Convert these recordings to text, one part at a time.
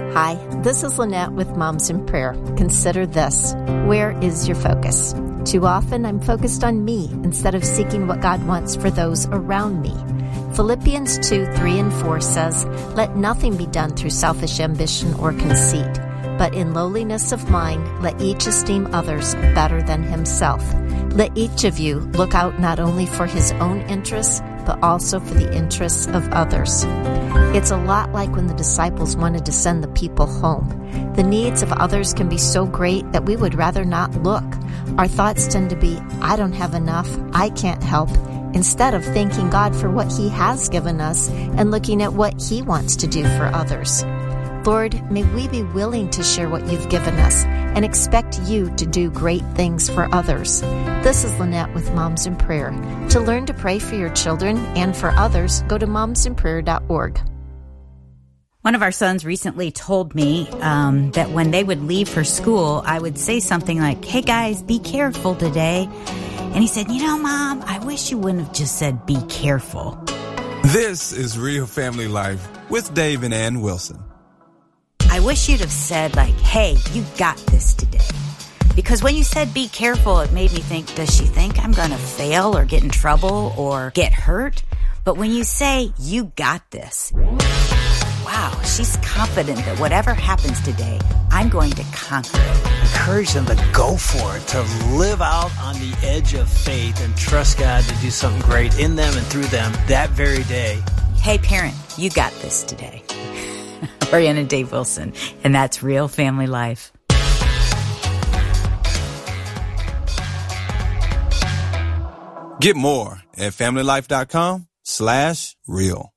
Hi, this is Lynette with Moms in Prayer. Consider this. Where is your focus? Too often I'm focused on me instead of seeking what God wants for those around me. Philippians 2:3-4 says, "Let nothing be done through selfish ambition or conceit, but in lowliness of mind let each esteem others better than himself. Let each of you look out not only for his own interests, but also for the interests of others." It's a lot like when the disciples wanted to send the people home. The needs of others can be so great that we would rather not look. Our thoughts tend to be, I don't have enough, I can't help, instead of thanking God for what He has given us and looking at what He wants to do for others. Lord, may we be willing to share what You've given us and expect You to do great things for others. This is Lynette with Moms in Prayer. To learn to pray for your children and for others, go to momsinprayer.org. One of our sons recently told me that when they would leave for school, I would say something like, "Hey guys, be careful today." And he said, "You know, Mom, I wish you wouldn't have just said be careful." This is Real Family Life with Dave and Ann Wilson. I wish you'd have said like, "Hey, you got this today." Because when you said be careful, it made me think, does she think I'm going to fail or get in trouble or get hurt? But when you say you got this, wow, she's confident that whatever happens today, I'm going to conquer it. Encourage them to go for it, to live out on the edge of faith and trust God to do something great in them and through them that very day. Hey, parent, you got this today. Brian and Dave Wilson, and that's Real Family Life. Get more at familylife.com/real.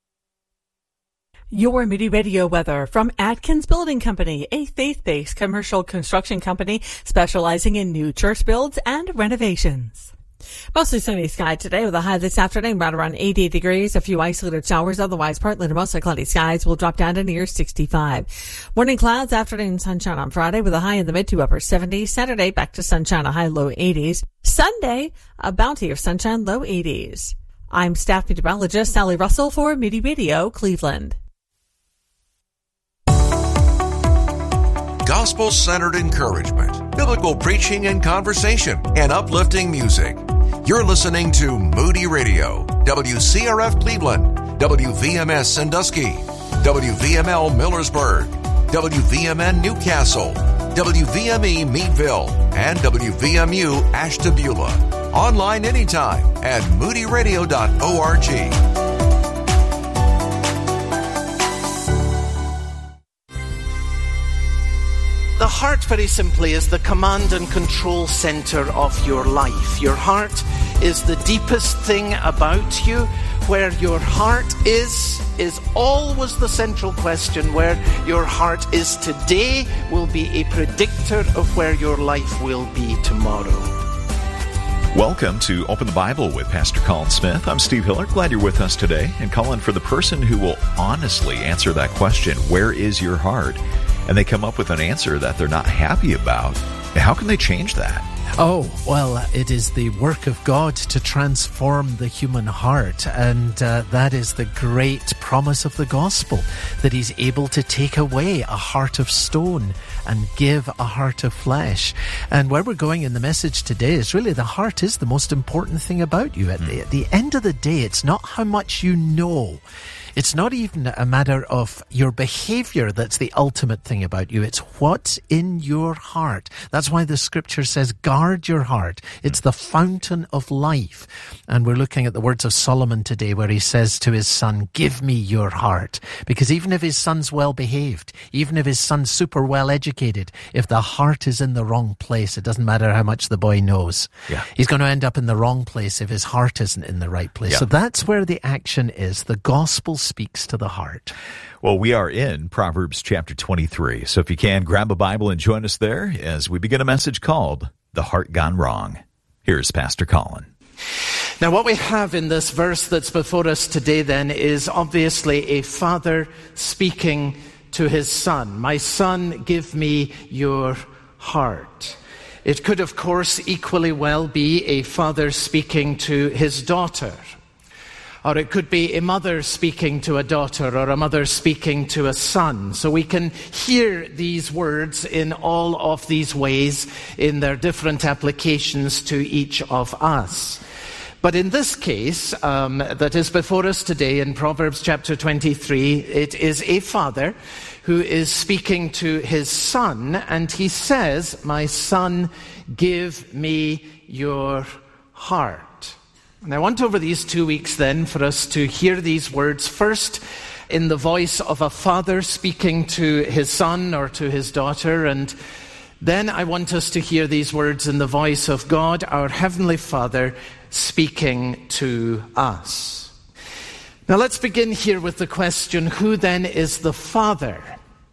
Your Moody Radio weather from Atkins Building Company, a faith-based commercial construction company specializing in new church builds and renovations. Mostly sunny sky today with a high this afternoon right around 80 degrees. A few isolated showers, otherwise partly to mostly cloudy skies will drop down to near 65. Morning clouds, afternoon sunshine on Friday with a high in the mid to upper 70s. Saturday back to sunshine, a high low 80s. Sunday, a bounty of sunshine, low 80s. I'm staff meteorologist Sally Russell for Moody Radio, Cleveland. Gospel-centered encouragement, biblical preaching and conversation, and uplifting music. You're listening to Moody Radio, WCRF Cleveland, WVMS Sandusky, WVML Millersburg, WVMN Newcastle, WVME Meadville, and WVMU Ashtabula. Online anytime at moodyradio.org. The heart, very simply, is the command and control center of your life. Your heart is the deepest thing about you. Where your heart is always the central question. Where your heart is today will be a predictor of where your life will be tomorrow. Welcome to Open the Bible with Pastor Colin Smith. I'm Steve Hiller. Glad you're with us today. And Colin, for the person who will honestly answer that question, where is your heart? And they come up with an answer that they're not happy about, how can they change that? Oh, well, it is the work of God to transform the human heart, and that is the great promise of the gospel, that He's able to take away a heart of stone and give a heart of flesh. And where we're going in the message today is really the heart is the most important thing about you. At the end of the day, it's not how much you know. It's not even a matter of your behavior that's the ultimate thing about you. It's what's in your heart. That's why the scripture says, guard your heart. It's the fountain of life. And we're looking at the words of Solomon today where he says to his son, give me your heart. Because even if his son's well behaved, even if his son's super well educated, if the heart is in the wrong place, it doesn't matter how much the boy knows. Yeah. He's going to end up in the wrong place if his heart isn't in the right place. Yeah. So that's where the action is. The gospel speaks to the heart. Well, we are in Proverbs chapter 23. So if you can, grab a Bible and join us there as we begin a message called The Heart Gone Wrong. Here's Pastor Colin. Now, what we have in this verse that's before us today then is obviously a father speaking to his son. My son, give me your heart. It could, of course, equally well be a father speaking to his daughter. Or it could be a mother speaking to a daughter, or a mother speaking to a son. So we can hear these words in all of these ways in their different applications to each of us. But in this case, that is before us today in Proverbs chapter 23, it is a father who is speaking to his son, and he says, "My son, give me your heart." And I want over these 2 weeks then for us to hear these words first in the voice of a father speaking to his son or to his daughter, and then I want us to hear these words in the voice of God, our Heavenly Father, speaking to us. Now let's begin here with the question, who then is the father?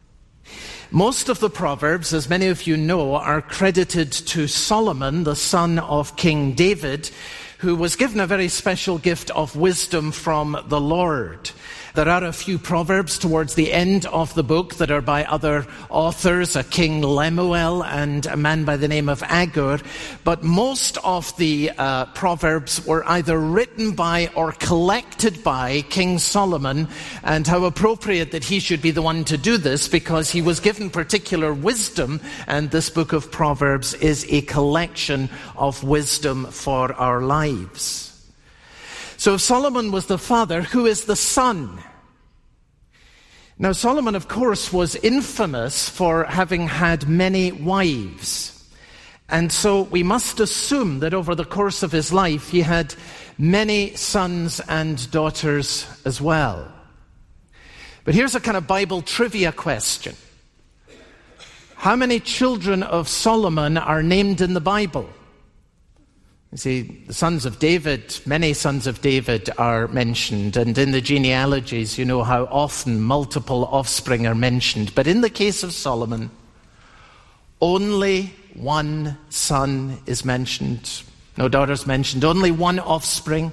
Most of the Proverbs, as many of you know, are credited to Solomon, the son of King David, who was given a very special gift of wisdom from the Lord. There are a few proverbs towards the end of the book that are by other authors, a King Lemuel and a man by the name of Agur. But most of the proverbs were either written by or collected by King Solomon. And how appropriate that he should be the one to do this, because he was given particular wisdom. And this book of Proverbs is a collection of wisdom for our lives. So if Solomon was the father, who is the son? Now Solomon, of course, was infamous for having had many wives. And so we must assume that over the course of his life, he had many sons and daughters as well. But here's a kind of Bible trivia question. How many children of Solomon are named in the Bible? You see, the sons of David, many sons of David are mentioned, and in the genealogies, you know how often multiple offspring are mentioned. But in the case of Solomon, only one son is mentioned. No daughters mentioned, only one offspring.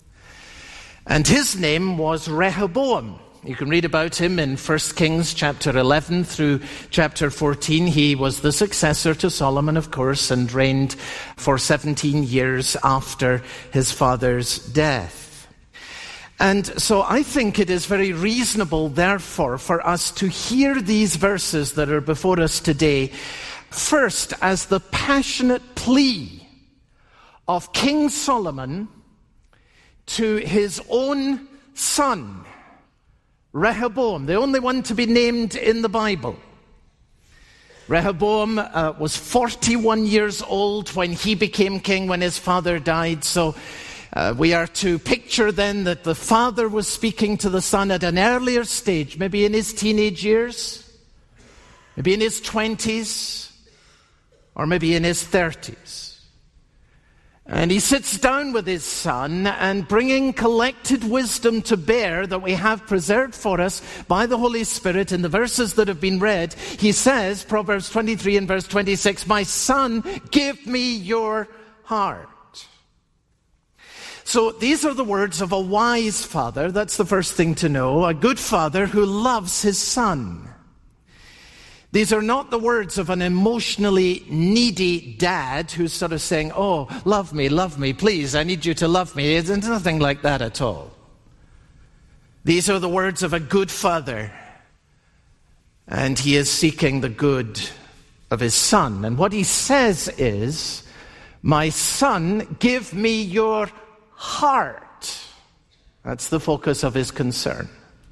And his name was Rehoboam. You can read about him in 1 Kings chapter 11 through chapter 14. He was the successor to Solomon, of course, and reigned for 17 years after his father's death. And so I think it is very reasonable, therefore, for us to hear these verses that are before us today, first as the passionate plea of King Solomon to his own son, Rehoboam, the only one to be named in the Bible. Rehoboam was 41 years old when he became king, when his father died. So we are to picture then that the father was speaking to the son at an earlier stage, maybe in his teenage years, maybe in his 20s, or maybe in his 30s. And he sits down with his son, and bringing collected wisdom to bear that we have preserved for us by the Holy Spirit in the verses that have been read, he says, Proverbs 23 and verse 26, "My son, give me your heart." So these are the words of a wise father. That's the first thing to know. A good father who loves his son. These are not the words of an emotionally needy dad who's sort of saying, "Oh, love me, please, I need you to love me." It's nothing like that at all. These are the words of a good father, and he is seeking the good of his son. And what he says is, "My son, give me your heart." That's the focus of his concern.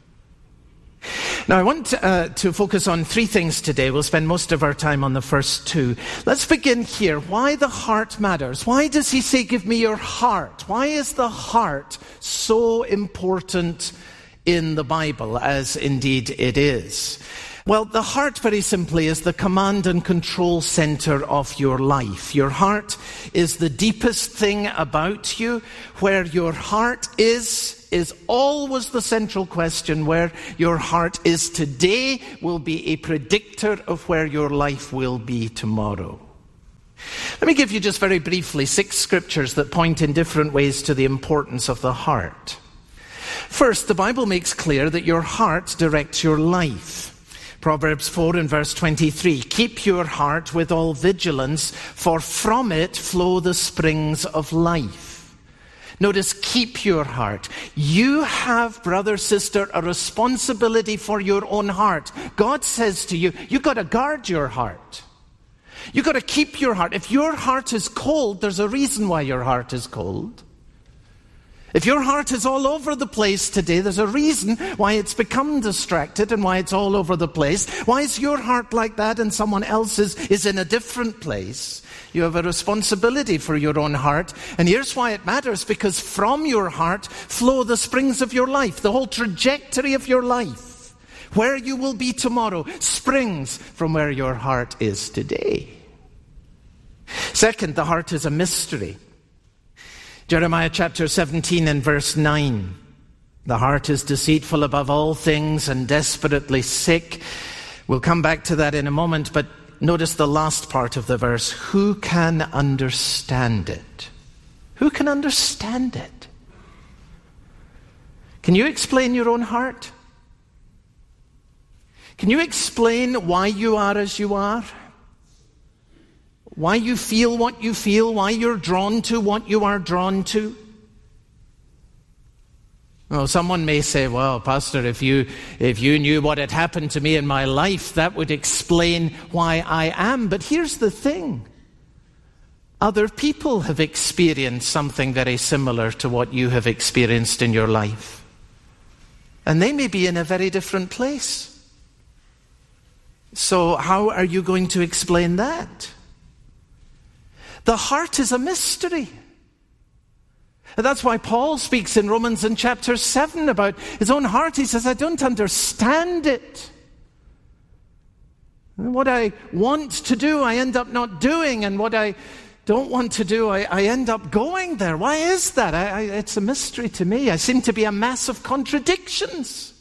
Now, I want to focus on three things today. We'll spend most of our time on the first two. Let's begin here. Why the heart matters. Why does he say, "Give me your heart"? Why is the heart so important in the Bible, as indeed it is? Well, the heart, very simply, is the command and control center of your life. Your heart is the deepest thing about you. Where your heart is always the central question. Where your heart is today will be a predictor of where your life will be tomorrow. Let me give you just very briefly 6 scriptures that point in different ways to the importance of the heart. First, the Bible makes clear that your heart directs your life. Proverbs 4 and verse 23, "Keep your heart with all vigilance, for from it flow the springs of life." Notice, keep your heart. You have, brother, sister, a responsibility for your own heart. God says to you, you've got to guard your heart. You've got to keep your heart. If your heart is cold, there's a reason why your heart is cold. If your heart is all over the place today, there's a reason why it's become distracted and why it's all over the place. Why is your heart like that and someone else's is in a different place? You have a responsibility for your own heart. And here's why it matters, because from your heart flow the springs of your life. The whole trajectory of your life, where you will be tomorrow, springs from where your heart is today. Second, the heart is a mystery. Jeremiah chapter 17 and verse 9. The heart is deceitful above all things and desperately sick. We'll come back to that in a moment, but notice the last part of the verse. Who can understand it? Who can understand it? Can you explain your own heart? Can you explain why you are as you are? Why you feel what you feel, why you're drawn to what you are drawn to? Well, someone may say, well, Pastor, if you knew what had happened to me in my life, that would explain why I am. But here's the thing. Other people have experienced something very similar to what you have experienced in your life. And they may be in a very different place. So how are you going to explain that? The heart is a mystery. And that's why Paul speaks in Romans in chapter 7 about his own heart. He says, I don't understand it. And what I want to do, I end up not doing. And what I don't want to do, I end up going there. Why is that? It's a mystery to me. I seem to be a mass of contradictions.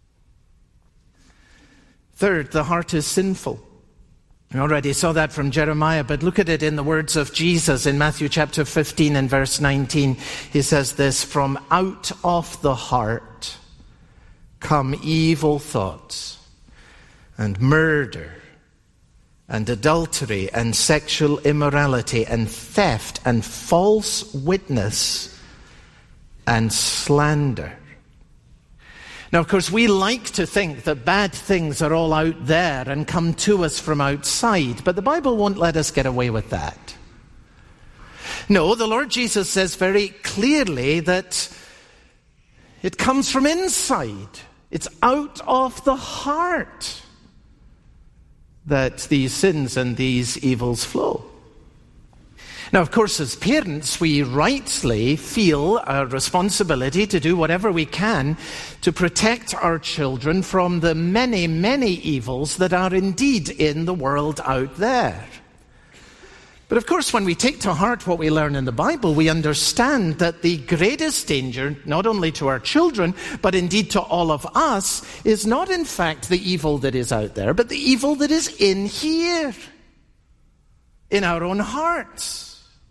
Third, the heart is sinful. We already saw that from Jeremiah, but look at it in the words of Jesus in Matthew chapter 15 and verse 19. He says this, from out of the heart come evil thoughts and murder and adultery and sexual immorality and theft and false witness and slander. Now, of course, we like to think that bad things are all out there and come to us from outside, but the Bible won't let us get away with that. No, the Lord Jesus says very clearly that it comes from inside. It's out of the heart that these sins and these evils flow. Now, of course, as parents, we rightly feel a responsibility to do whatever we can to protect our children from the many, many evils that are indeed in the world out there. But of course, when we take to heart what we learn in the Bible, we understand that the greatest danger, not only to our children, but indeed to all of us, is not in fact the evil that is out there, but the evil that is in here, in our own hearts.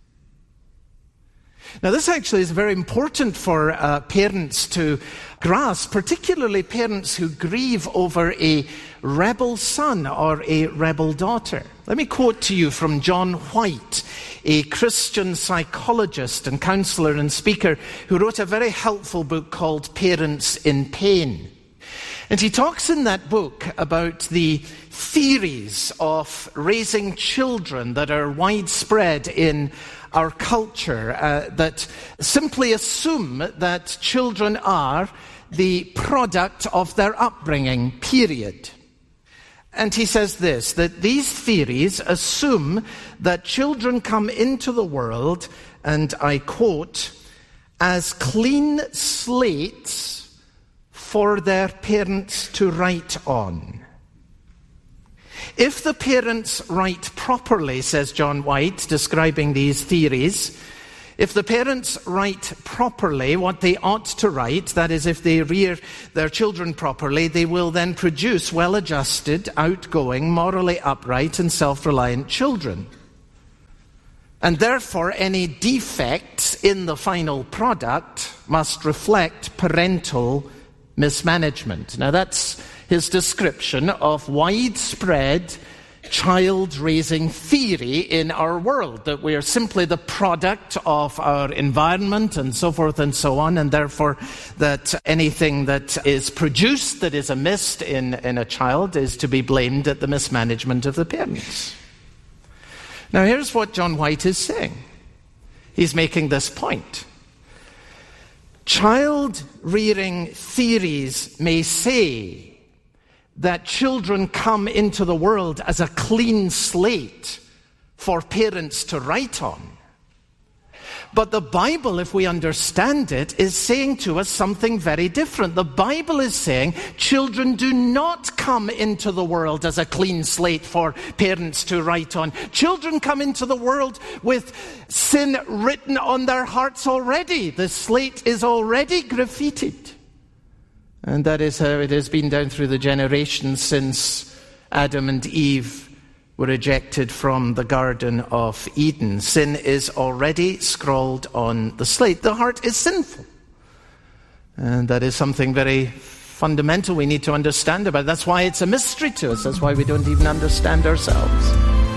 Now, this actually is very important for parents to grasp, particularly parents who grieve over a rebel son or a rebel daughter. Let me quote to you from John White, a Christian psychologist and counselor and speaker who wrote a very helpful book called Parents in Pain. And he talks in that book about the theories of raising children that are widespread in our culture, that simply assume that children are the product of their upbringing, period. And he says this, that these theories assume that children come into the world, and I quote, as clean slates for their parents to write on. If the parents write properly, says John White, describing these theories, if the parents write properly what they ought to write, that is, if they rear their children properly, they will then produce well-adjusted, outgoing, morally upright, and self-reliant children. And therefore, any defects in the final product must reflect parental mismanagement. Now, that's his description of widespread child-raising theory in our world, that we are simply the product of our environment and so forth and so on, and therefore that anything that is produced that is amiss in a child is to be blamed at the mismanagement of the parents. Now here's what John White is saying. He's making this point. Child-rearing theories may say that children come into the world as a clean slate for parents to write on. But the Bible, if we understand it, is saying to us something very different. The Bible is saying children do not come into the world as a clean slate for parents to write on. Children come into the world with sin written on their hearts already. The slate is already graffitied. And that is how it has been down through the generations since Adam and Eve were ejected from the Garden of Eden. Sin is already scrawled on the slate. The heart is sinful. And that is something very fundamental we need to understand about it. That's why it's a mystery to us. That's why we don't even understand ourselves.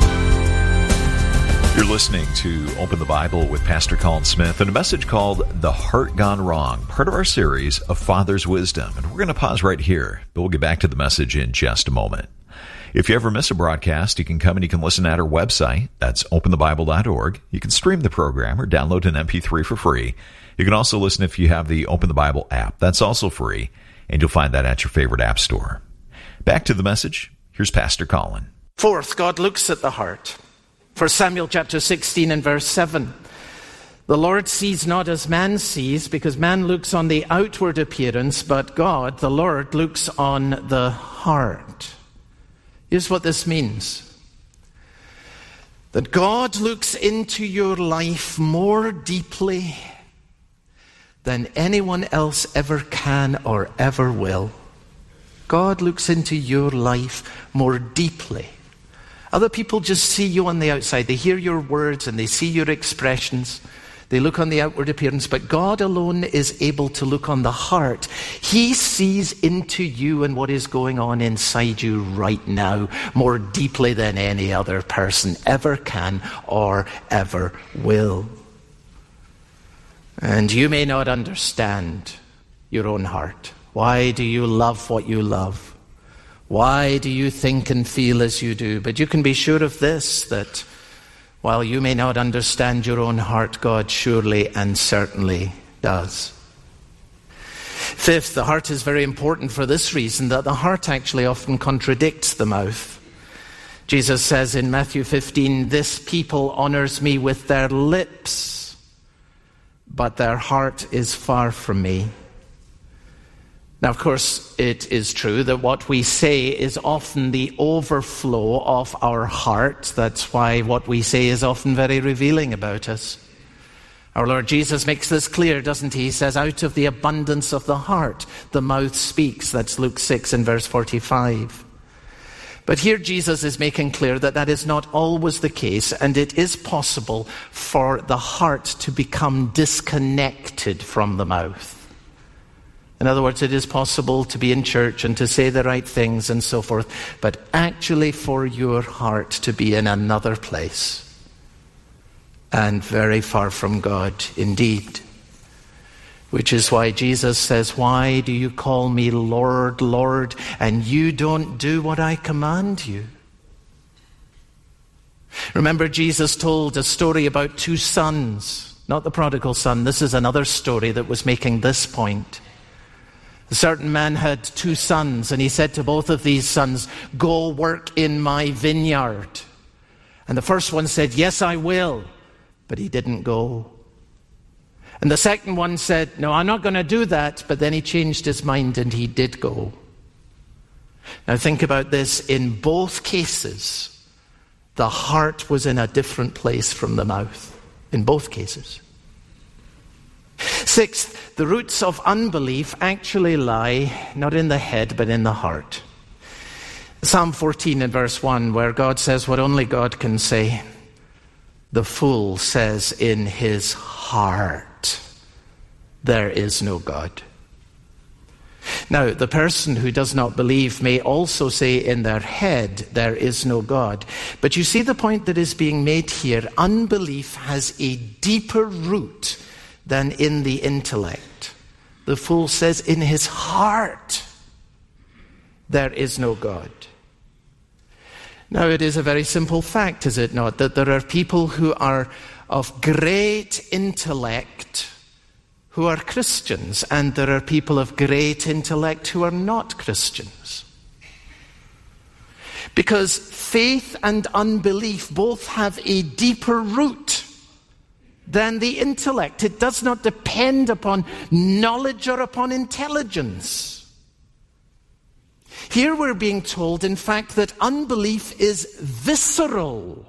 You're listening to Open the Bible with Pastor Colin Smith and a message called The Heart Gone Wrong, part of our series of Father's Wisdom. And we're going to pause right here, but we'll get back to the message in just a moment. If you ever miss a broadcast, you can come and you can listen at our website. That's openthebible.org. You can stream the program or download an MP3 for free. You can also listen if you have the Open the Bible app. That's also free, and you'll find that at your favorite app store. Back to the message. Here's Pastor Colin. Fourth, God looks at the heart. 1 Samuel chapter 16 and verse 7. The Lord sees not as man sees, because man looks on the outward appearance, but God, the Lord, looks on the heart. Here's what this means. That God looks into your life more deeply than anyone else ever can or ever will. God looks into your life more deeply. Other people just see you on the outside. They hear your words and they see your expressions. They look on the outward appearance, but God alone is able to look on the heart. He sees into you and what is going on inside you right now more deeply than any other person ever can or ever will. And you may not understand your own heart. Why do you love what you love? Why do you think and feel as you do? But you can be sure of this, that while you may not understand your own heart, God surely and certainly does. Fifth, the heart is very important for this reason, that the heart actually often contradicts the mouth. Jesus says in Matthew 15, "This people honors me with their lips, but their heart is far from me." Now, of course, it is true that what we say is often the overflow of our heart. That's why what we say is often very revealing about us. Our Lord Jesus makes this clear, doesn't he? He says, out of the abundance of the heart, the mouth speaks. That's Luke 6 and verse 45. But here Jesus is making clear that that is not always the case, and it is possible for the heart to become disconnected from the mouth. In other words, it is possible to be in church and to say the right things and so forth, but actually for your heart to be in another place and very far from God indeed. Which is why Jesus says, "Why do you call me Lord, Lord, and you don't do what I command you?" Remember, Jesus told a story about two sons, not the prodigal son. This is another story that was making this point. A certain man had two sons, and he said to both of these sons, "Go work in my vineyard." And the first one said, "Yes, I will," but he didn't go. And the second one said, "No, I'm not going to do that," but then he changed his mind and he did go. Now think about this. In both cases, the heart was in a different place from the mouth. In both cases. Sixth, the roots of unbelief actually lie not in the head but in the heart. Psalm 14 and verse 1, where God says what only God can say. The fool says in his heart, there is no God. Now, the person who does not believe may also say in their head, there is no God. But you see the point that is being made here. Unbelief has a deeper root than in the intellect. The fool says in his heart, there is no God. Now, it is a very simple fact, is it not, that there are people who are of great intellect who are Christians, and there are people of great intellect who are not Christians. Because faith and unbelief both have a deeper root than the intellect. It does not depend upon knowledge or upon intelligence. Here we're being told, in fact, that unbelief is visceral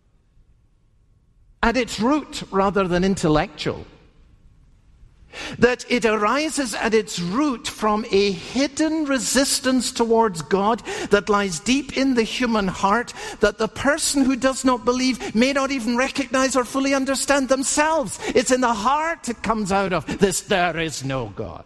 at its root rather than intellectual. That it arises at its root from a hidden resistance towards God that lies deep in the human heart, that the person who does not believe may not even recognize or fully understand themselves. It's in the heart it comes out of this, there is no God.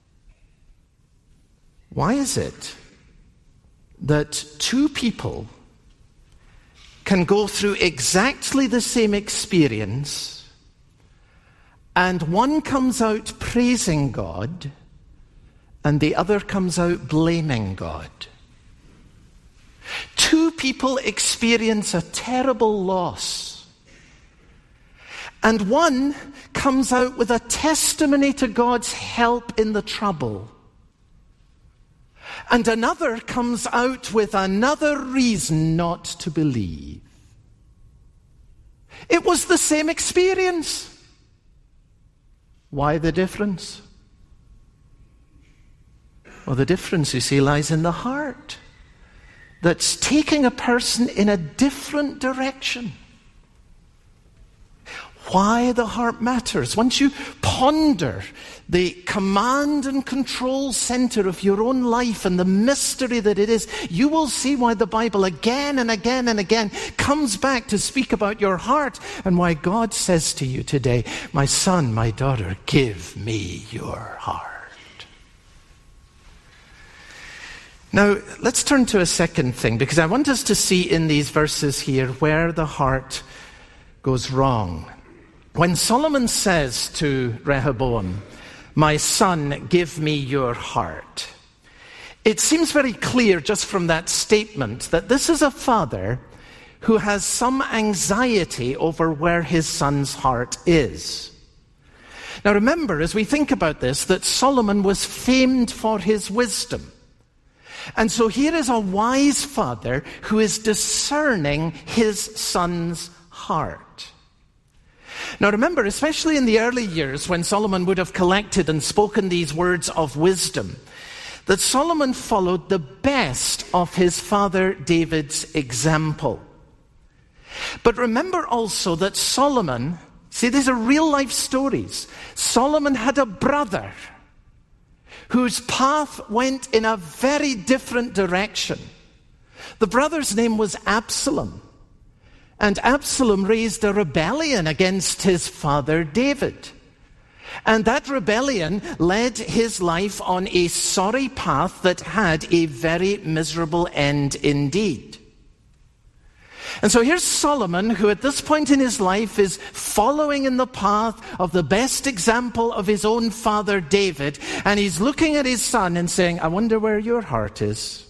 Why is it that two people can go through exactly the same experience and one comes out praising God and the other comes out blaming God? Two people experience a terrible loss, and one comes out with a testimony to God's help in the trouble, and another comes out with another reason not to believe. It was the same experience. Why the difference? Well, the difference, you see, lies in the heart that's taking a person in a different direction. Why the heart matters. Once you ponder the command and control center of your own life and the mystery that it is, you will see why the Bible again and again and again comes back to speak about your heart, and why God says to you today, my son, my daughter, give me your heart. Now, let's turn to a second thing, because I want us to see in these verses here where the heart goes wrong. When Solomon says to Rehoboam, my son, give me your heart, it seems very clear just from that statement that this is a father who has some anxiety over where his son's heart is. Now remember, as we think about this, that Solomon was famed for his wisdom. And so here is a wise father who is discerning his son's heart. Now remember, especially in the early years when Solomon would have collected and spoken these words of wisdom, that Solomon followed the best of his father David's example. But remember also that Solomon, see, these are real life stories. Solomon had a brother whose path went in a very different direction. The brother's name was Absalom. And Absalom raised a rebellion against his father David. And that rebellion led his life on a sorry path that had a very miserable end indeed. And so here's Solomon, who at this point in his life is following in the path of the best example of his own father David. And he's looking at his son and saying, I wonder where your heart is.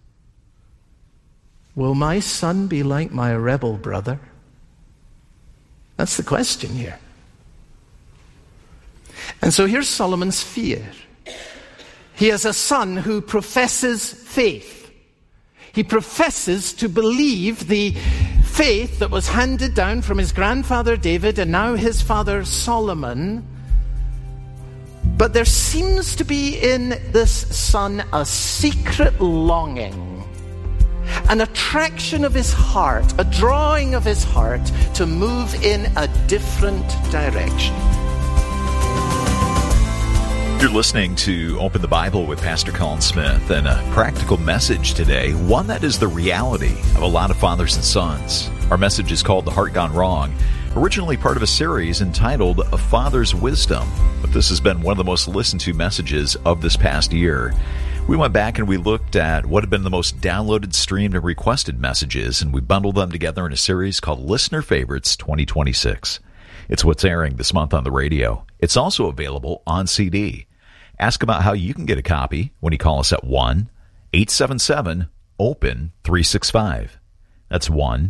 Will my son be like my rebel brother? That's the question here. And so here's Solomon's fear. He has a son who professes faith. He professes to believe the faith that was handed down from his grandfather David and now his father Solomon. But there seems to be in this son a secret longing, an attraction of his heart, a drawing of his heart to move in a different direction. You're listening to Open the Bible with Pastor Colin Smith, and a practical message today, one that is the reality of a lot of fathers and sons. Our message is called The Heart Gone Wrong, originally part of a series entitled A Father's Wisdom, but this has been one of the most listened to messages of this past year. We went back and we looked at what had been the most downloaded, streamed, and requested messages, and we bundled them together in a series called Listener Favorites 2026. It's what's airing this month on the radio. It's also available on CD. Ask about how you can get a copy when you call us at 1-877-OPEN-365. That's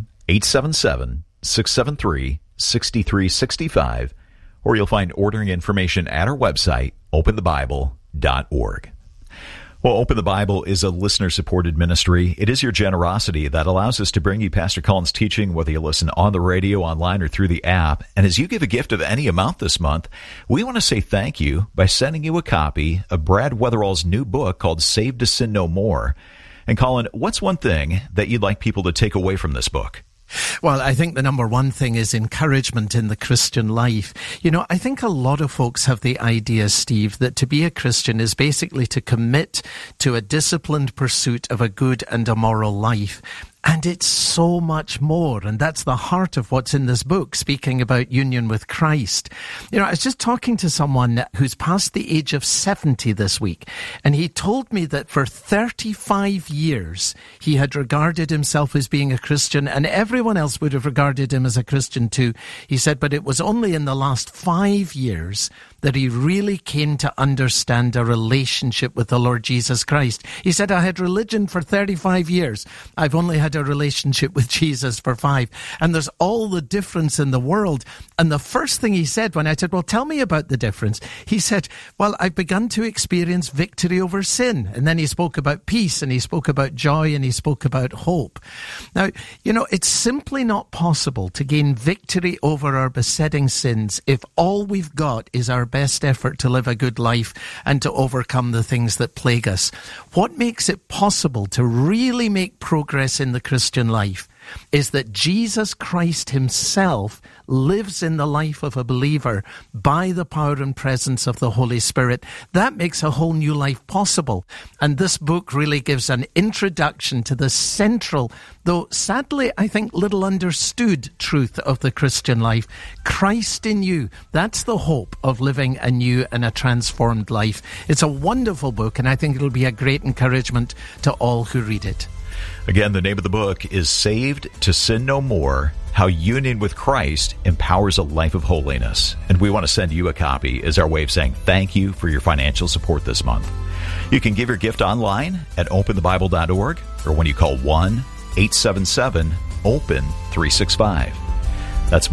1-877-673-6365, or you'll find ordering information at our website, openthebible.org. Well, Open the Bible is a listener-supported ministry. It is your generosity that allows us to bring you Pastor Cullen's teaching, whether you listen on the radio, online, or through the app. And as you give a gift of any amount this month, we want to say thank you by sending you a copy of Brad Weatherall's new book called Saved to Sin No More. And Colin, what's one thing that you'd like people to take away from this book? Well, I think the number one thing is encouragement in the Christian life. You know, I think a lot of folks have the idea, Steve, that to be a Christian is basically to commit to a disciplined pursuit of a good and a moral life. And it's so much more. And that's the heart of what's in this book, speaking about union with Christ. You know, I was just talking to someone who's past the age of 70 this week, and he told me that for 35 years, he had regarded himself as being a Christian, and everyone else would have regarded him as a Christian too. He said, but it was only in the last 5 years that he really came to understand a relationship with the Lord Jesus Christ. He said, I had religion for 35 years. I've only had a relationship with Jesus for 5. And there's all the difference in the world. And the first thing he said when I said, well, tell me about the difference. He said, well, I've begun to experience victory over sin. And then he spoke about peace, and he spoke about joy, and he spoke about hope. Now, you know, it's simply not possible to gain victory over our besetting sins if all we've got is our best effort to live a good life and to overcome the things that plague us. What makes it possible to really make progress in the Christian life is that Jesus Christ himself lives in the life of a believer by the power and presence of the Holy Spirit. That makes a whole new life possible. And this book really gives an introduction to the central, though sadly I think little understood, truth of the Christian life. Christ in you. That's the hope of living a new and a transformed life. It's a wonderful book, and I think it'll be a great encouragement to all who read it. Again, the name of the book is Saved to Sin No More, How Union with Christ Empowers a Life of Holiness. And we want to send you a copy as our way of saying thank you for your financial support this month. You can give your gift online at openthebible.org or when you call 1-877-OPEN-365. That's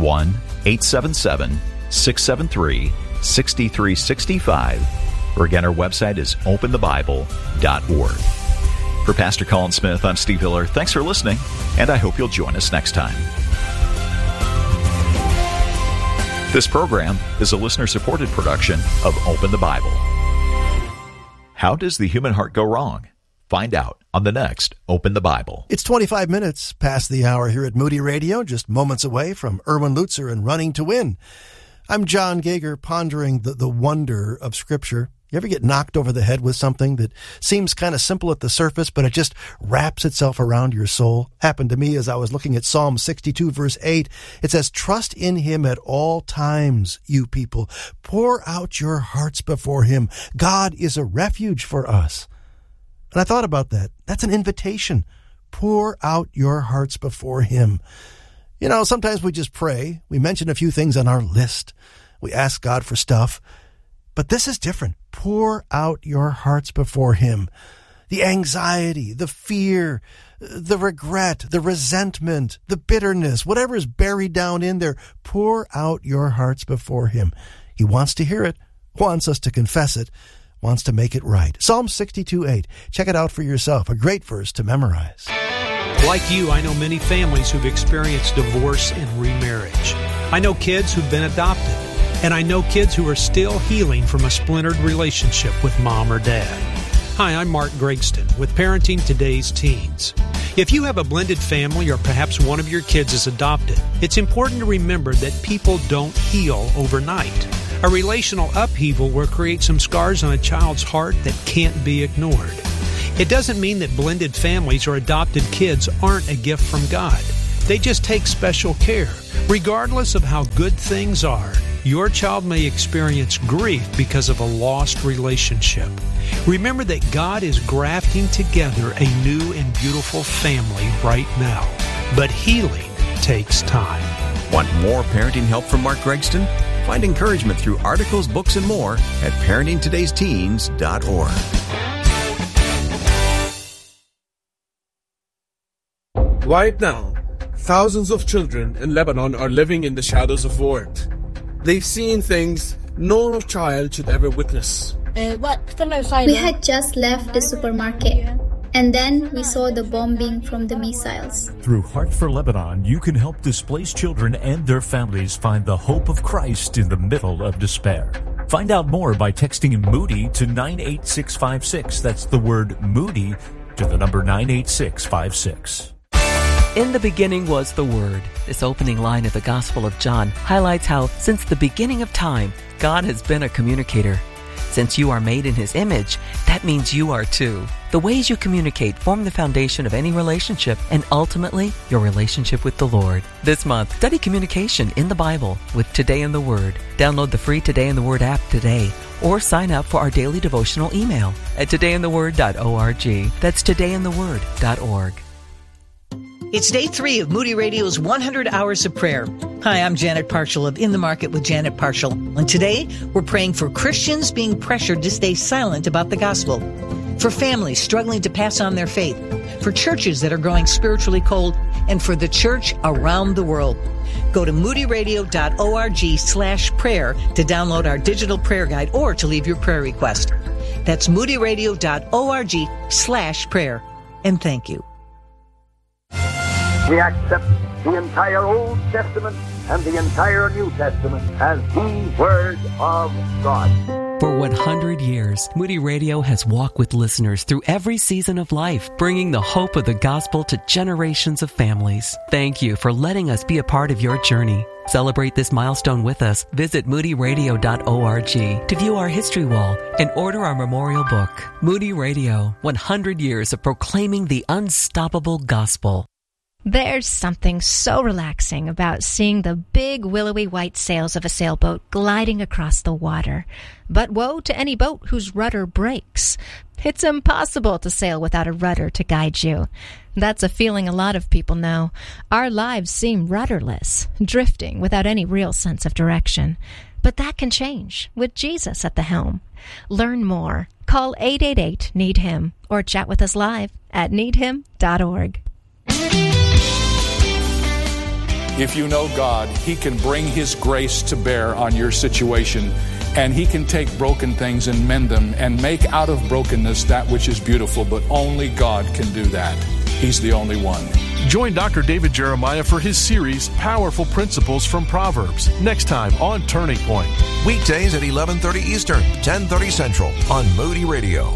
1-877-673-6365. Or again, our website is openthebible.org. For Pastor Colin Smith, I'm Steve Hiller. Thanks for listening, and I hope you'll join us next time. This program is a listener-supported production of Open the Bible. How does the human heart go wrong? Find out on the next Open the Bible. It's 25 minutes past the hour here at Moody Radio, just moments away from Erwin Lutzer and Running to Win. I'm John Gager, pondering the wonder of Scripture. You ever get knocked over the head with something that seems kind of simple at the surface, but it just wraps itself around your soul? Happened to me as I was looking at Psalm 62, verse 8. It says, trust in him at all times, you people. Pour out your hearts before him. God is a refuge for us. And I thought about that. That's an invitation. Pour out your hearts before him. You know, sometimes we just pray. We mention a few things on our list. We ask God for stuff. But this is different. Pour out your hearts before him. The anxiety, the fear, the regret, the resentment, the bitterness, whatever is buried down in there, pour out your hearts before him. He wants to hear it, wants us to confess it, wants to make it right. Psalm 62:8. Check it out for yourself. A great verse to memorize. Like you, I know many families who've experienced divorce and remarriage. I know kids who've been adopted. And I know kids who are still healing from a splintered relationship with mom or dad. Hi, I'm Mark Gregston with Parenting Today's Teens. If you have a blended family or perhaps one of your kids is adopted, it's important to remember that people don't heal overnight. A relational upheaval will create some scars on a child's heart that can't be ignored. It doesn't mean that blended families or adopted kids aren't a gift from God. They just take special care. Regardless of how good things are, your child may experience grief because of a lost relationship. Remember that God is grafting together a new and beautiful family right now. But healing takes time. Want more parenting help from Mark Gregston? Find encouragement through articles, books, and more at parentingtodaysteens.org. Right now, thousands of children in Lebanon are living in the shadows of war. They've seen things no child should ever witness. We had just left the supermarket, and then we saw the bombing from the missiles. Through Heart for Lebanon, you can help displaced children and their families find the hope of Christ in the middle of despair. Find out more by texting Moody to 98656. That's the word Moody to the number 98656. In the beginning was the Word. This opening line of the Gospel of John highlights how, since the beginning of time, God has been a communicator. Since you are made in His image, that means you are too. The ways you communicate form the foundation of any relationship and ultimately your relationship with the Lord. This month, study communication in the Bible with Today in the Word. Download the free Today in the Word app today or sign up for our daily devotional email at todayintheword.org. That's todayintheword.org. It's day 3 of Moody Radio's 100 Hours of Prayer. Hi, I'm Janet Parshall of In the Market with Janet Parshall. And today, we're praying for Christians being pressured to stay silent about the gospel, for families struggling to pass on their faith, for churches that are growing spiritually cold, and for the church around the world. Go to moodyradio.org/prayer to download our digital prayer guide or to leave your prayer request. That's moodyradio.org/prayer. And thank you. We accept the entire Old Testament and the entire New Testament as the Word of God. For 100 years, Moody Radio has walked with listeners through every season of life, bringing the hope of the gospel to generations of families. Thank you for letting us be a part of your journey. Celebrate this milestone with us. Visit moodyradio.org to view our history wall and order our memorial book. Moody Radio, 100 years of proclaiming the unstoppable gospel. There's something so relaxing about seeing the big willowy white sails of a sailboat gliding across the water. But woe to any boat whose rudder breaks. It's impossible to sail without a rudder to guide you. That's a feeling a lot of people know. Our lives seem rudderless, drifting without any real sense of direction. But that can change with Jesus at the helm. Learn more. Call 888-NEED-HIM or chat with us live at needhim.org. If you know God, He can bring His grace to bear on your situation, and He can take broken things and mend them and make out of brokenness that which is beautiful, but only God can do that. He's the only one. Join Dr. David Jeremiah for his series, Powerful Principles from Proverbs, next time on Turning Point. Weekdays at 11:30 Eastern, 10:30 Central on Moody Radio.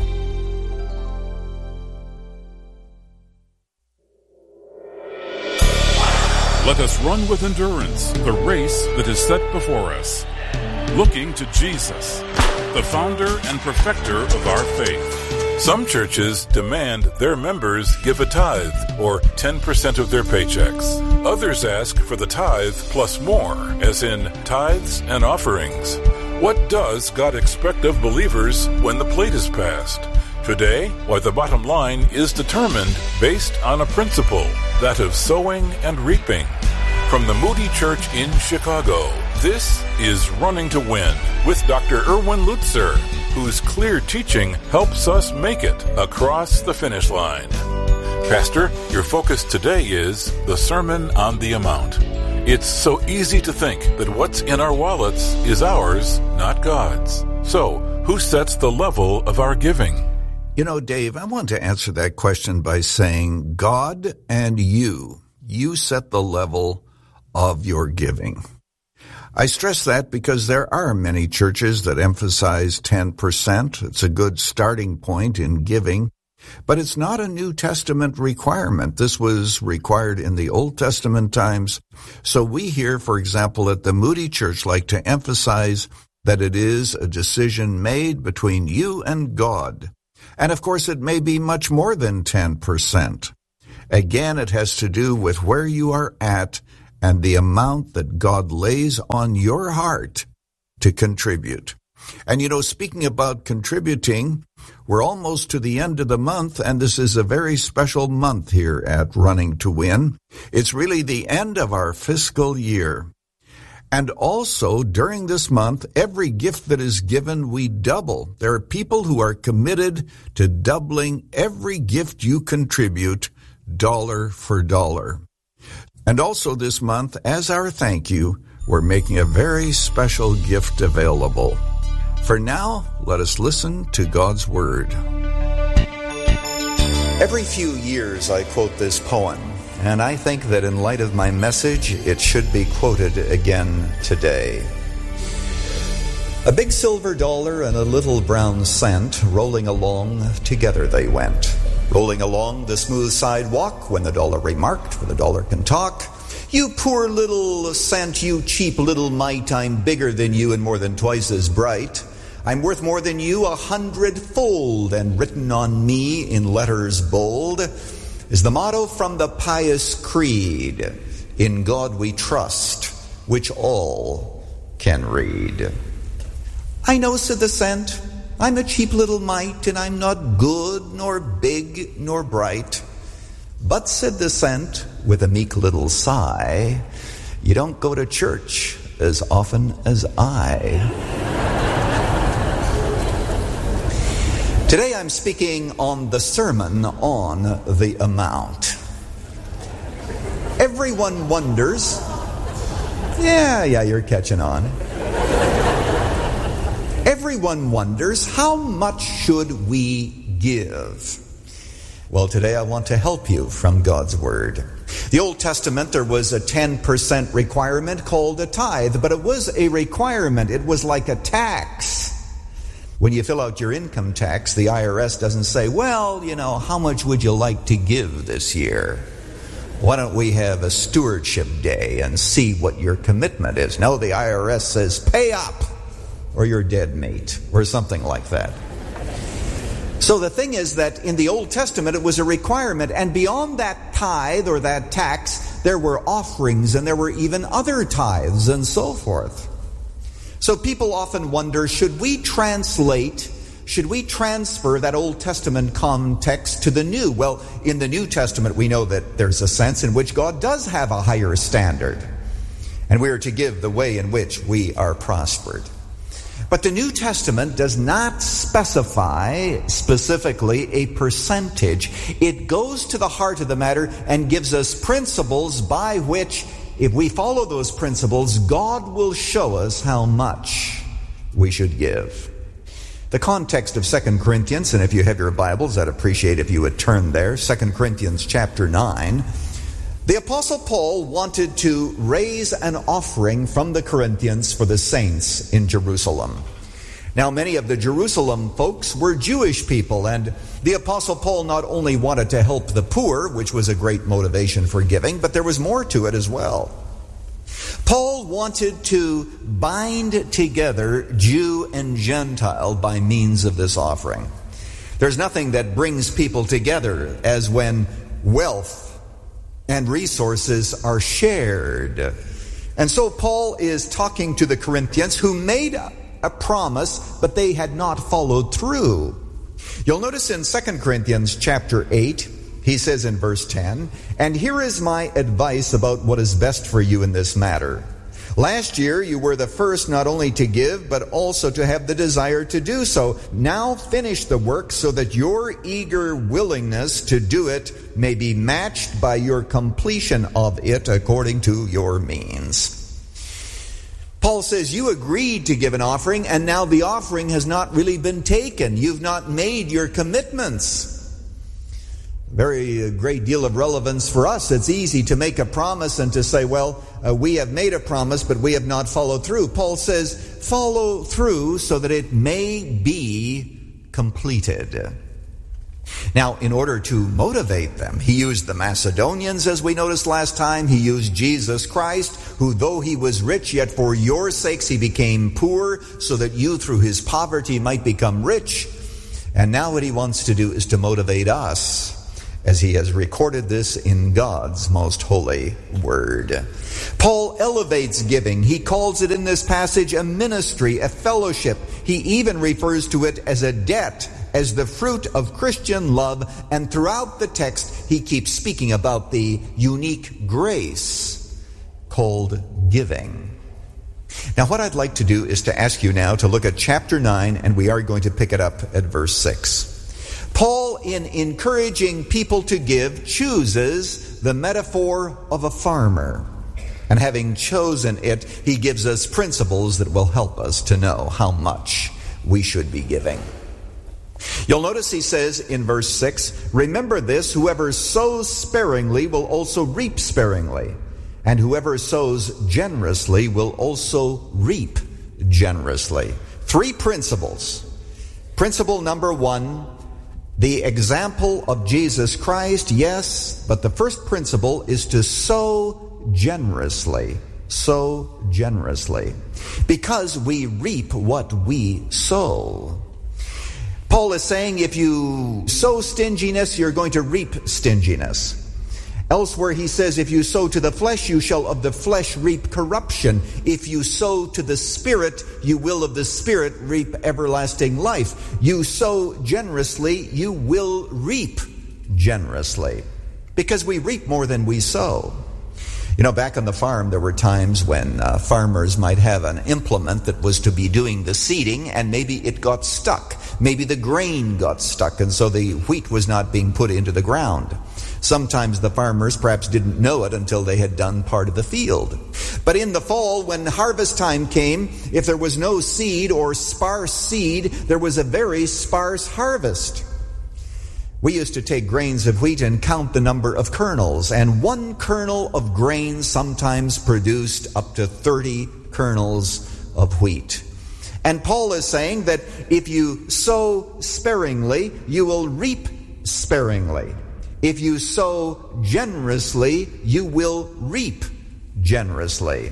Let us run with endurance the race that is set before us, looking to Jesus, the founder and perfecter of our faith. Some churches demand their members give a tithe, or 10% of their paychecks. Others ask for the tithe plus more, as in tithes and offerings. What does God expect of believers when the plate is passed? Today, why the bottom line is determined based on a principle, that of sowing and reaping. From the Moody Church in Chicago, this is Running to Win with Dr. Erwin Lutzer, whose clear teaching helps us make it across the finish line. Pastor, your focus today is the Sermon on the Amount. It's so easy to think that what's in our wallets is ours, not God's. So, who sets the level of our giving? You know, Dave, I want to answer that question by saying God and you set the level of your giving. I stress that because there are many churches that emphasize 10%. It's a good starting point in giving, but it's not a New Testament requirement. This was required in the Old Testament times. So we here, for example, at the Moody Church like to emphasize that it is a decision made between you and God. And of course, it may be much more than 10%. Again, it has to do with where you are at and the amount that God lays on your heart to contribute. And speaking about contributing, we're almost to the end of the month, and this is a very special month here at Running to Win. It's really the end of our fiscal year. And also, during this month, every gift that is given, we double. There are people who are committed to doubling every gift you contribute, dollar for dollar. And also this month, as our thank you, we're making a very special gift available. For now, let us listen to God's Word. Every few years I quote this poem, and I think that in light of my message, it should be quoted again today. A big silver dollar and a little brown cent, rolling along, together they went. Rolling along the smooth sidewalk, when the dollar remarked, for the dollar can talk, "You poor little cent, you cheap little mite, I'm bigger than you and more than twice as bright. I'm worth more than you 100-fold, and written on me in letters bold is the motto from the pious creed, in God we trust, which all can read." "I know," said the cent, "I'm a cheap little mite, and I'm not good, nor big, nor bright. But," said the cent, with a meek little sigh, "you don't go to church as often as I." Today I'm speaking on the Sermon on the Mount. Everyone wonders, you're catching on. Everyone wonders, how much should we give? Well, today I want to help you from God's Word. The Old Testament, there was a 10% requirement called a tithe, but it was a requirement. It was like a tax. When you fill out your income tax, the IRS doesn't say, "Well, how much would you like to give this year? Why don't we have a stewardship day and see what your commitment is?" No, the IRS says, "Pay up, or you're dead meat," or something like that. So the thing is that in the Old Testament, it was a requirement, and beyond that tithe or that tax, there were offerings, and there were even other tithes and so forth. So people often wonder, should we transfer that Old Testament context to the New? Well, in the New Testament, we know that there's a sense in which God does have a higher standard, and we are to give the way in which we are prospered. But the New Testament does not specify specifically a percentage. It goes to the heart of the matter and gives us principles by which, if we follow those principles, God will show us how much we should give. The context of 2 Corinthians, and if you have your Bibles, I'd appreciate if you would turn there, 2 Corinthians chapter 9. The Apostle Paul wanted to raise an offering from the Corinthians for the saints in Jerusalem. Now, many of the Jerusalem folks were Jewish people, and the Apostle Paul not only wanted to help the poor, which was a great motivation for giving, but there was more to it as well. Paul wanted to bind together Jew and Gentile by means of this offering. There's nothing that brings people together as when wealth and resources are shared. And so Paul is talking to the Corinthians who made a promise, but they had not followed through. You'll notice in 2 Corinthians chapter 8, he says in verse 10, "And here is my advice about what is best for you in this matter. Last year you were the first not only to give, but also to have the desire to do so. Now finish the work so that your eager willingness to do it may be matched by your completion of it according to your means." Paul says, you agreed to give an offering, and now the offering has not really been taken. You've not made your commitments. Very great deal of relevance for us. It's easy to make a promise and to say, we have made a promise, but we have not followed through. Paul says, follow through so that it may be completed. Now, in order to motivate them, he used the Macedonians, as we noticed last time. He used Jesus Christ, who though he was rich, yet for your sakes he became poor, so that you through his poverty might become rich. And now what he wants to do is to motivate us. as he has recorded this in God's most holy word. Paul elevates giving. He calls it in this passage a ministry, a fellowship. He even refers to it as a debt, as the fruit of Christian love. And throughout the text, he keeps speaking about the unique grace called giving. Now, what I'd like to do is to ask you now to look at chapter 9, and we are going to pick it up at verse 6. Paul, in encouraging people to give, chooses the metaphor of a farmer. And having chosen it, he gives us principles that will help us to know how much we should be giving. You'll notice he says in verse 6, "Remember this, whoever sows sparingly will also reap sparingly, and whoever sows generously will also reap generously." 3 principles. Principle number 1, the example of Jesus Christ, yes, but the first principle is to sow generously. Sow generously. Because we reap what we sow. Paul is saying if you sow stinginess, you're going to reap stinginess. Elsewhere he says, if you sow to the flesh, you shall of the flesh reap corruption. If you sow to the Spirit, you will of the Spirit reap everlasting life. You sow generously, you will reap generously. Because we reap more than we sow. You know, back on the farm, there were times when farmers might have an implement that was to be doing the seeding, and maybe it got stuck. Maybe the grain got stuck, and so the wheat was not being put into the ground. Sometimes the farmers perhaps didn't know it until they had done part of the field. But in the fall, when harvest time came, if there was no seed or sparse seed, there was a very sparse harvest. We used to take grains of wheat and count the number of kernels, and 1 kernel of grain sometimes produced up to 30 kernels of wheat. And Paul is saying that if you sow sparingly, you will reap sparingly. If you sow generously, you will reap generously.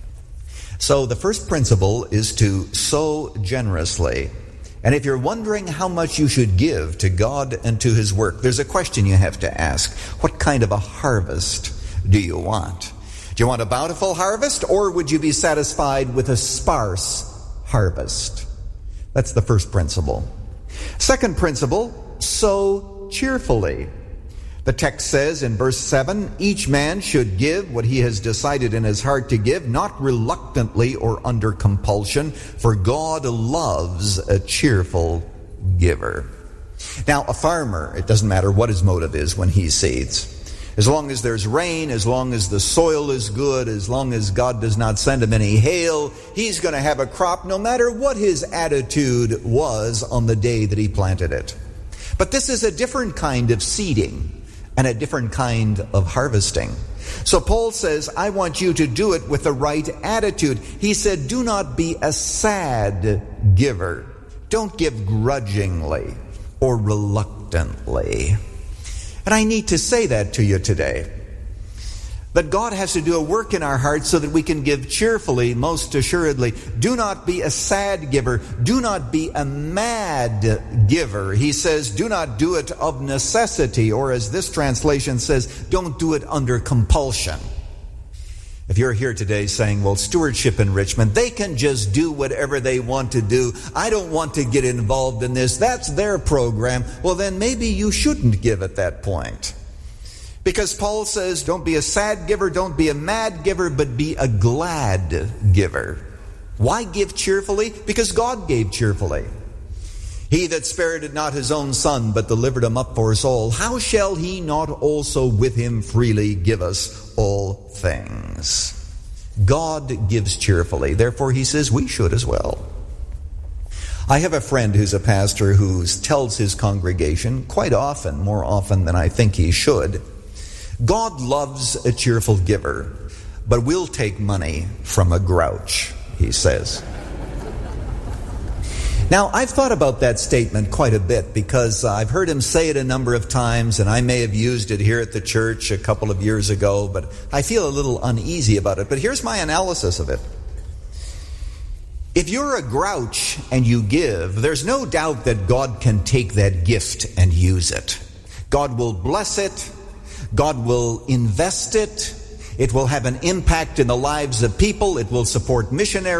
So the first principle is to sow generously. And if you're wondering how much you should give to God and to His work, there's a question you have to ask. What kind of a harvest do you want? Do you want a bountiful harvest, or would you be satisfied with a sparse harvest? That's the first principle. Second principle, sow cheerfully. The text says in verse 7, each man should give what he has decided in his heart to give, not reluctantly or under compulsion, for God loves a cheerful giver. Now, a farmer, it doesn't matter what his motive is when he seeds. As long as there's rain, as long as the soil is good, as long as God does not send him any hail, he's going to have a crop no matter what his attitude was on the day that he planted it. But this is a different kind of seeding and a different kind of harvesting. So Paul says, I want you to do it with the right attitude. He said, do not be a sad giver. Don't give grudgingly or reluctantly. And I need to say that to you today. That God has to do a work in our hearts so that we can give cheerfully, most assuredly. Do not be a sad giver. Do not be a mad giver. He says, do not do it of necessity, or as this translation says, don't do it under compulsion. If you're here today saying, well, Stewardship Enrichment, they can just do whatever they want to do. I don't want to get involved in this. That's their program. Well, then maybe you shouldn't give at that point. Because Paul says, don't be a sad giver, don't be a mad giver, but be a glad giver. Why give cheerfully? Because God gave cheerfully. He that spared not his own son, but delivered him up for us all, how shall he not also with him freely give us all things? God gives cheerfully. Therefore, he says we should as well. I have a friend who's a pastor who tells his congregation quite often, more often than I think he should, God loves a cheerful giver, but we'll take money from a grouch, he says. Now, I've thought about that statement quite a bit because I've heard him say it a number of times, and I may have used it here at the church a couple of years ago, but I feel a little uneasy about it. But here's my analysis of it. If you're a grouch and you give, there's no doubt that God can take that gift and use it. God will bless it. God will invest it. It will have an impact in the lives of people. It will support missionaries.